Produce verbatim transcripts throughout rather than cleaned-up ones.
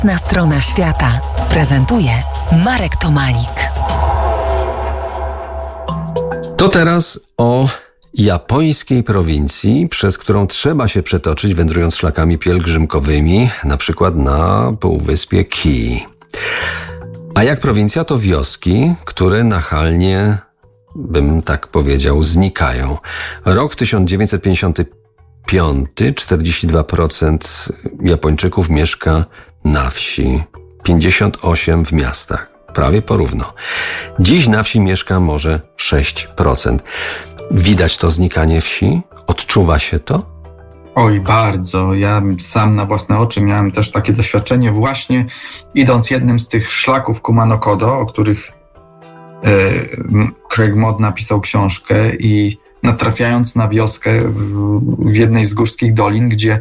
Jasna strona świata prezentuje Marek Tomalik. To teraz o japońskiej prowincji, przez którą trzeba się przetoczyć, wędrując szlakami pielgrzymkowymi, na przykład na półwyspie Kii. A jak prowincja, to wioski, które nachalnie, bym tak powiedział, znikają. Rok tysiąc dziewięćset pięćdziesiąty piąty, czterdzieści dwa procent Japończyków mieszka na wsi, pięćdziesiąt osiem procent w miastach. Prawie porówno. Dziś na wsi mieszka może sześć procent. Widać to znikanie wsi? Odczuwa się to? Oj, bardzo. Ja sam na własne oczy miałem też takie doświadczenie właśnie idąc jednym z tych szlaków Kumano-Kodo, o których e, Craig Mod napisał książkę, i natrafiając na wioskę w, w jednej z górskich dolin, gdzie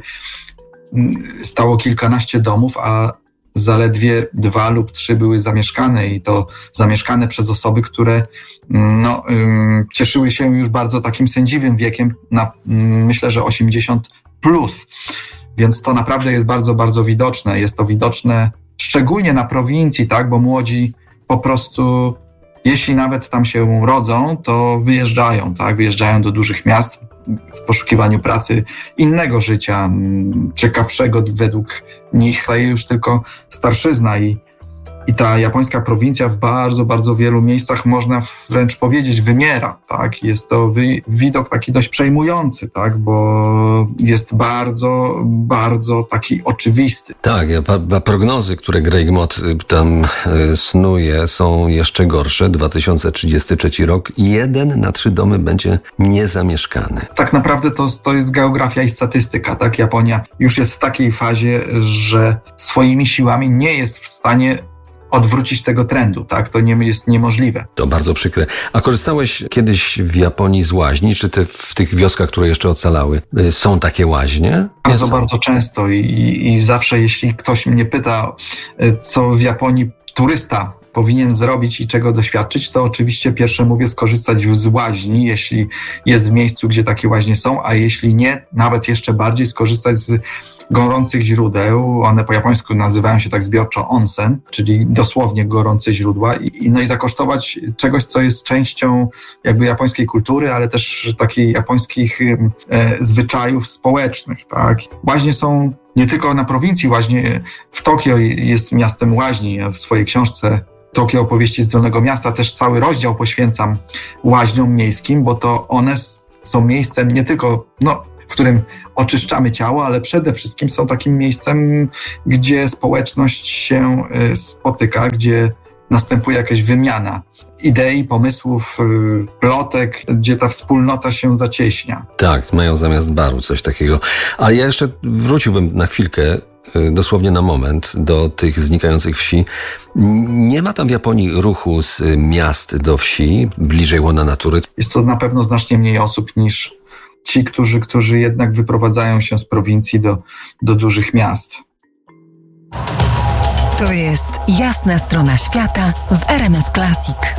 stało kilkanaście domów, a zaledwie dwa lub trzy były zamieszkane, i to zamieszkane przez osoby, które no, ym, cieszyły się już bardzo takim sędziwym wiekiem, na, ym, myślę, że osiemdziesiąt plus. Więc to naprawdę jest bardzo, bardzo widoczne. Jest to widoczne szczególnie na prowincji, tak, bo młodzi po prostu, jeśli nawet tam się rodzą, to wyjeżdżają, tak, wyjeżdżają do dużych miast w poszukiwaniu pracy, innego życia, ciekawszego według nich. To już tylko starszyzna i, i ta japońska prowincja w bardzo, bardzo wielu miejscach, można wręcz powiedzieć, wymiera. Tak? Jest to wy, widok taki dość przejmujący, tak? Bo jest bardzo, bardzo taki oczywisty. Tak, a prognozy, które Craig Mod tam snuje, są jeszcze gorsze. dwa tysiące trzydziesty trzeci rok, jeden na trzy domy będzie niezamieszkany. Tak naprawdę to, to jest geografia i statystyka. Tak? Japonia już jest w takiej fazie, że swoimi siłami nie jest w stanie odwrócić tego trendu, tak? To nie jest niemożliwe. To bardzo przykre. A korzystałeś kiedyś w Japonii z łaźni? Czy te, w tych wioskach, które jeszcze ocalały, są takie łaźnie? Bardzo, bardzo często i, i, i zawsze, jeśli ktoś mnie pyta, co w Japonii turysta powinien zrobić i czego doświadczyć, to oczywiście pierwsze mówię skorzystać z łaźni, jeśli jest w miejscu, gdzie takie łaźnie są, a jeśli nie, nawet jeszcze bardziej skorzystać z gorących źródeł. One po japońsku nazywają się tak zbiorczo onsen, czyli dosłownie gorące źródła. I, no i zakosztować czegoś, co jest częścią jakby japońskiej kultury, ale też takich japońskich e, zwyczajów społecznych. Tak? Łaźnie są nie tylko na prowincji, łaźnie w Tokio jest miastem łaźni. Ja w swojej książce Tokio, opowieści z Dolnego Miasta też cały rozdział poświęcam łaźniom miejskim, bo to one są miejscem nie tylko, no, w którym oczyszczamy ciało, ale przede wszystkim są takim miejscem, gdzie społeczność się spotyka, gdzie następuje jakaś wymiana idei, pomysłów, plotek, gdzie ta wspólnota się zacieśnia. Tak, mają zamiast baru coś takiego. A ja jeszcze wróciłbym na chwilkę, dosłownie na moment, do tych znikających wsi. Nie ma tam w Japonii ruchu z miast do wsi, bliżej łona natury. Jest to na pewno znacznie mniej osób niż ci, którzy, którzy jednak wyprowadzają się z prowincji do, do dużych miast. To jest Jasna strona świata w R M F Classic.